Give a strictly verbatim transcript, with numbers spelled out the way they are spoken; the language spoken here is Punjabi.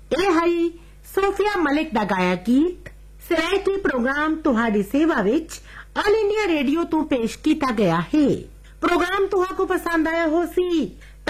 ਇਹ ਹੈ ਸੋਫੀਆ ਮਲਿਕ ਦਾ ਗਾਇਆ ਗੀਤ ਸਰਾਇਕੀ ਪ੍ਰੋਗਰਾਮ ਤੁਹਾਡੀ ਸੇਵਾ ਵਿੱਚ ਆਲ ਇੰਡੀਆ ਰੇਡੀਓ ਤੋਂ ਪੇਸ਼ ਕੀਤਾ ਗਿਆ ਹੈ। ਪ੍ਰੋਗਰਾਮ ਤੁਹਾਨੂੰ ਪਸੰਦ ਆਇਆ ਹੋ ਸੀ